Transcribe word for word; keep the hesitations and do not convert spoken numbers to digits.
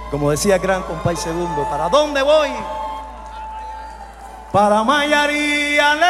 Como decía el gran compay Segundo, ¿para dónde voy? Para Mayarí, ale,